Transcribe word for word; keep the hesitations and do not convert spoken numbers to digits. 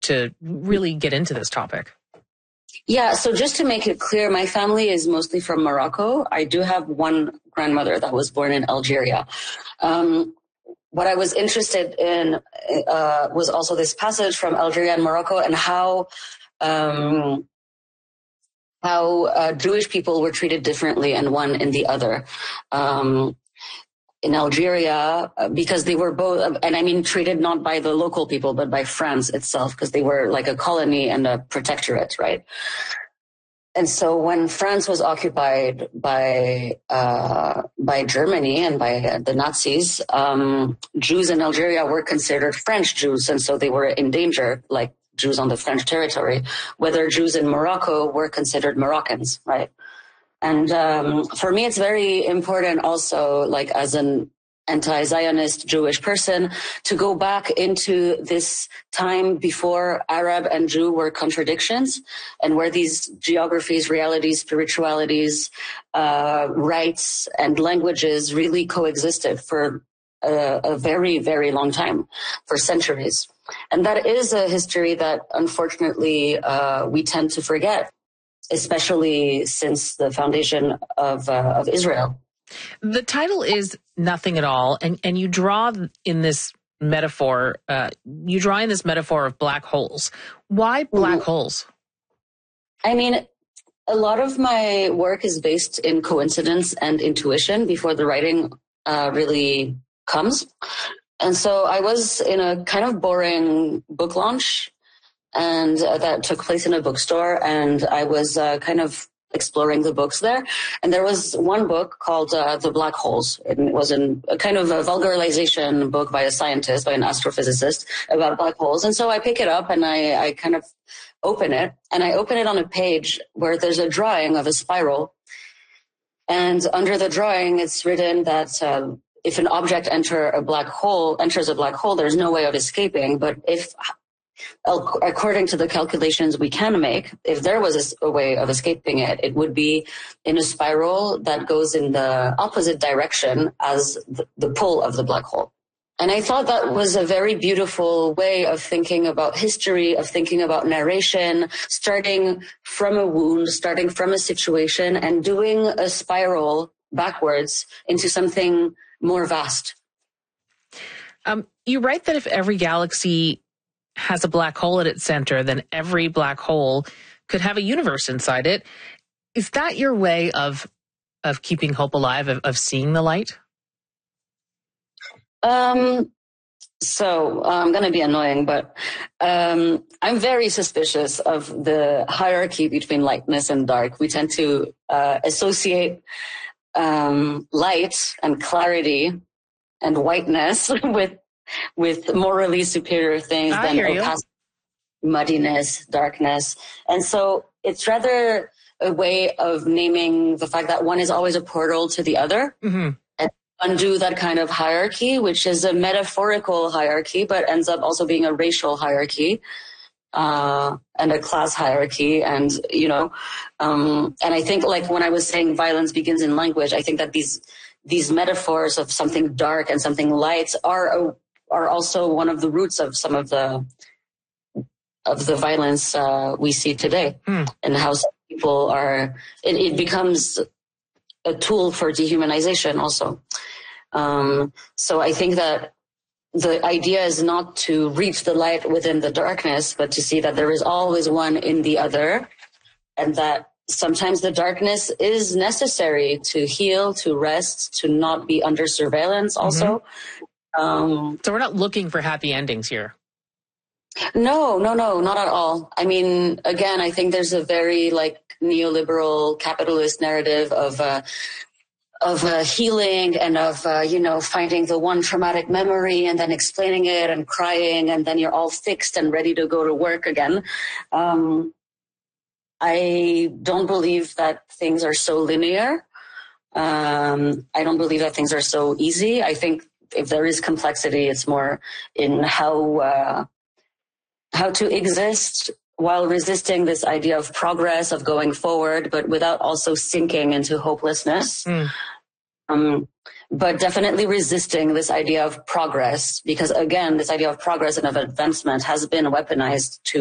to really get into this topic? Yeah, so just to make it clear, my family is mostly from Morocco. I do have one grandmother that was born in Algeria. Um, what I was interested in uh, was also this passage from Algeria and Morocco, and how um, how uh, Jewish people were treated differently and one in the other. Um, in Algeria, uh, because they were both, and I mean treated not by the local people, but by France itself, because they were like a colony and a protectorate, right? And so when France was occupied by uh, by Germany and by uh, the Nazis, um, Jews in Algeria were considered French Jews, and so they were in danger, like Jews on the French territory, whether Jews in Morocco were considered Moroccans, right? And um, for me, it's very important also, like as an anti-Zionist Jewish person, to go back into this time before Arab and Jew were contradictions, and where these geographies, realities, spiritualities, uh, rights, and languages really coexisted for a, a very, very long time, for centuries. And that is a history that, unfortunately, uh, we tend to forget, especially since the foundation of uh, of Israel. The title is Nothing at All, and, and you draw in this metaphor, uh, you draw in this metaphor of black holes. Why black mm-hmm. holes? I mean, a lot of my work is based in coincidence and intuition before the writing uh, really comes. And so I was in a kind of boring book launch, and uh, that took place in a bookstore, and I was uh, kind of exploring the books there. And there was one book called uh, The Black Holes. It was an, a kind of a vulgarization book by a scientist, by an astrophysicist, about black holes. And so I pick it up and I, I kind of open it, and I open it on a page where there's a drawing of a spiral. And under the drawing, it's written that uh, if an object enter a black hole, enters a black hole, there's no way of escaping. But if according to the calculations we can make, if there was a, a way of escaping it, it would be in a spiral that goes in the opposite direction as the, the pull of the black hole. And I thought that was a very beautiful way of thinking about history, of thinking about narration, starting from a wound, starting from a situation, and doing a spiral backwards into something more vast. Um, you write that if every galaxy has a black hole at its center, then every black hole could have a universe inside it. Is that your way of of keeping hope alive, of, of seeing the light? Um, so uh, I'm going to be annoying, but um, I'm very suspicious of the hierarchy between lightness and dark. We tend to uh, associate um, light and clarity and whiteness with with morally superior things I than opacity, muddiness, darkness. And so it's rather a way of naming the fact that one is always a portal to the other, mm-hmm. and undo that kind of hierarchy, which is a metaphorical hierarchy, but ends up also being a racial hierarchy, uh, and a class hierarchy. And, you know, um, and I think, like, when I was saying violence begins in language, I think that these, these metaphors of something dark and something light are a are also one of the roots of some of the of the violence uh, we see today, hmm. and how some people are. It, it becomes a tool for dehumanization, also. Um, so I think that the idea is not to reach the light within the darkness, but to see that there is always one in the other, and that sometimes the darkness is necessary to heal, to rest, to not be under surveillance. Also. Mm-hmm. Um, so we're not looking for happy endings here. No, no, no, not at all. I mean, again, I think there's a very like neoliberal capitalist narrative of uh, of uh, healing and of uh, you know finding the one traumatic memory and then explaining it and crying, and then you're all fixed and ready to go to work again. Um, I don't believe that things are so linear. Um, I don't believe that things are so easy. I think if there is complexity, it's more in how uh, how to exist while resisting this idea of progress, of going forward, but without also sinking into hopelessness. Mm. Um, but definitely resisting this idea of progress, because again, this idea of progress and of advancement has been weaponized to